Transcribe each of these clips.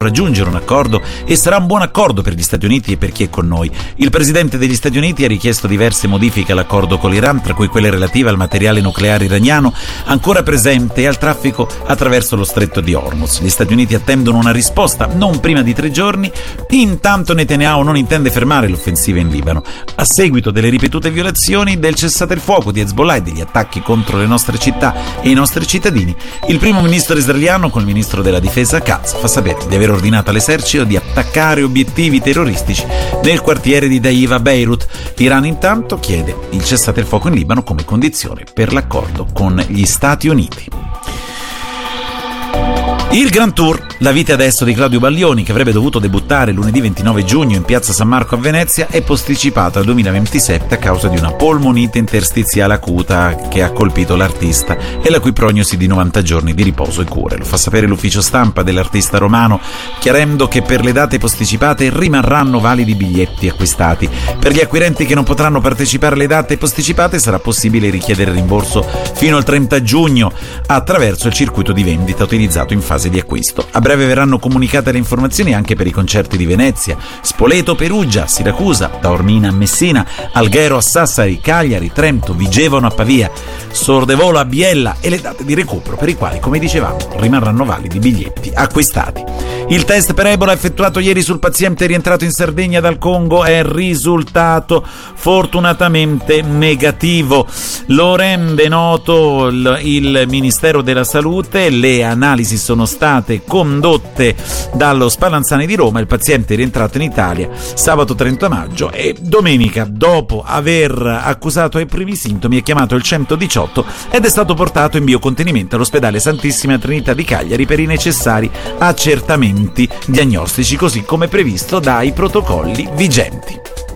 raggiungere un accordo e sarà un buon accordo per gli Stati Uniti e per chi è con noi. Il presidente degli Stati Uniti ha richiesto diverse modifiche all'accordo con l'Iran, tra cui quelle relative al materiale nucleare iraniano ancora presente e al traffico attraverso lo stretto di Hormuz. Gli Stati Uniti attendono una risposta non prima di 3 giorni. Intanto Netanyahu non intende fermare l'offensiva in Libano a seguito delle ripetute violazioni del cessate il fuoco di Hezbollah e degli attacchi contro le nostre città e i nostri cittadini. Il primo ministro israeliano, con il ministro della difesa Katz, fa sapere di aver ordinato all'esercito di attaccare obiettivi terroristici nel quartiere di Daiva, Beirut. L'Iran intanto chiede il cessate il fuoco in Libano come condizione per l'accordo con gli Stati Uniti. Il Grand Tour, la vita adesso di Claudio Baglioni, che avrebbe dovuto debuttare lunedì 29 giugno in piazza San Marco a Venezia, è posticipato al 2027 a causa di una polmonite interstiziale acuta che ha colpito l'artista e la cui prognosi di 90 giorni di riposo e cure. Lo fa sapere l'ufficio stampa dell'artista romano, chiarendo che per le date posticipate rimarranno validi biglietti acquistati. Per gli acquirenti che non potranno partecipare alle date posticipate sarà possibile richiedere rimborso fino al 30 giugno attraverso il circuito di vendita utilizzato in fase di acquisto. A breve verranno comunicate le informazioni anche per i concerti di Venezia, Spoleto, Perugia, Siracusa, Taormina a Messina, Alghero a Sassari, Cagliari, Trento, Vigevano a Pavia, Sordevolo a Biella e le date di recupero per i quali, come dicevamo, rimarranno validi biglietti acquistati. Il test per Ebola effettuato ieri sul paziente rientrato in Sardegna dal Congo è risultato fortunatamente negativo. Lo rende noto il Ministero della Salute. Le analisi sono state condotte dallo Spallanzani di Roma. Il paziente è rientrato in Italia sabato 30 maggio e domenica, dopo aver accusato i primi sintomi, è chiamato il 118 ed è stato portato in biocontenimento all'ospedale Santissima Trinità di Cagliari per i necessari accertamenti diagnostici, così come previsto dai protocolli vigenti.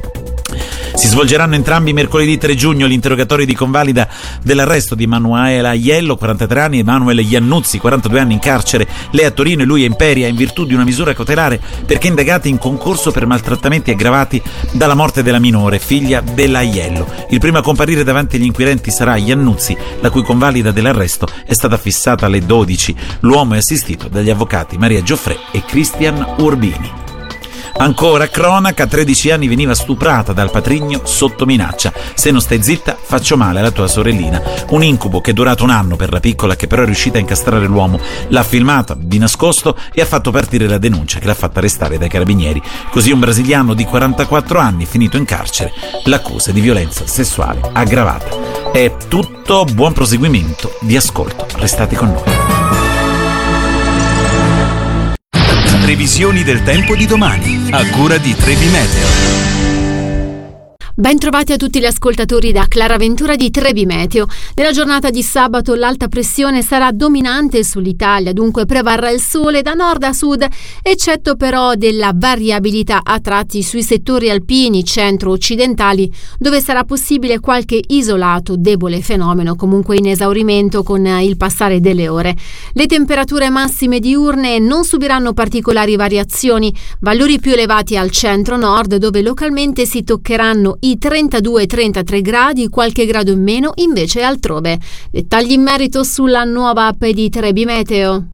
Si svolgeranno entrambi mercoledì 3 giugno gli interrogatori di convalida dell'arresto di Emanuele Aiello, 43 anni, e Emanuele Iannuzzi, 42 anni, in carcere, lei a Torino e lui a Imperia, in virtù di una misura cautelare perché indagati in concorso per maltrattamenti aggravati dalla morte della minore, figlia dell'Aiello. Il primo a comparire davanti agli inquirenti sarà Iannuzzi, la cui convalida dell'arresto è stata fissata alle 12. L'uomo è assistito dagli avvocati Maria Gioffrè e Cristian Urbini. Ancora cronaca, a 13 anni veniva stuprata dal patrigno sotto minaccia. Se non stai zitta, faccio male alla tua sorellina. Un incubo che è durato 1 anno per la piccola, che però è riuscita a incastrare l'uomo. L'ha filmata di nascosto e ha fatto partire la denuncia che l'ha fatta arrestare dai carabinieri. Così un brasiliano di 44 anni, finito in carcere, l'accusa di violenza sessuale aggravata. È tutto, buon proseguimento di ascolto. Restate con noi. Previsioni del tempo di domani, a cura di Trebi Meteo. Ben trovati a tutti gli ascoltatori da Clara Ventura di Trebi Meteo. Nella giornata di sabato l'alta pressione sarà dominante sull'Italia, dunque prevarrà il sole da nord a sud, eccetto però della variabilità a tratti sui settori alpini centro-occidentali, dove sarà possibile qualche isolato debole fenomeno, comunque in esaurimento con il passare delle ore. Le temperature massime diurne non subiranno particolari variazioni, valori più elevati al centro-nord, dove localmente si toccheranno i 32-33 gradi, qualche grado in meno invece altrove. Dettagli in merito sulla nuova app di Trebi Meteo.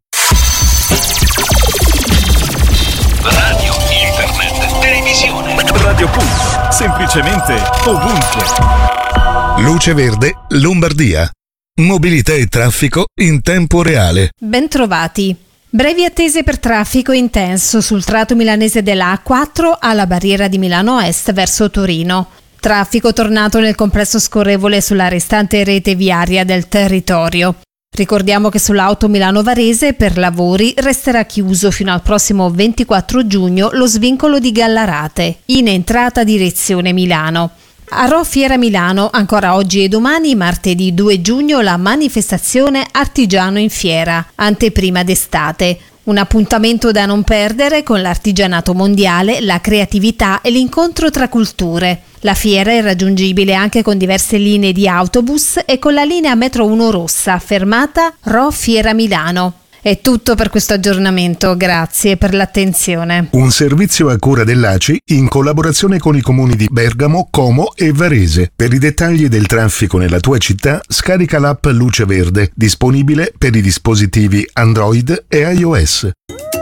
Radio, internet, televisione. Radio Punto, semplicemente ovunque. Luce Verde, Lombardia. Mobilità e traffico in tempo reale. Bentrovati. Brevi attese per traffico intenso sul tratto milanese della A4 alla barriera di Milano Est verso Torino. Traffico tornato nel complesso scorrevole sulla restante rete viaria del territorio. Ricordiamo che sull'auto Milano-Varese per lavori resterà chiuso fino al prossimo 24 giugno lo svincolo di Gallarate, in entrata direzione Milano. A Rho Fiera Milano, ancora oggi e domani, martedì 2 giugno, la manifestazione Artigiano in Fiera, anteprima d'estate. Un appuntamento da non perdere con l'artigianato mondiale, la creatività e l'incontro tra culture. La fiera è raggiungibile anche con diverse linee di autobus e con la linea Metro 1 rossa, fermata Rho Fiera Milano. È tutto per questo aggiornamento, grazie per l'attenzione. Un servizio a cura dell'ACI in collaborazione con i comuni di Bergamo, Como e Varese. Per i dettagli del traffico nella tua città, scarica l'app Luce Verde, disponibile per i dispositivi Android e iOS.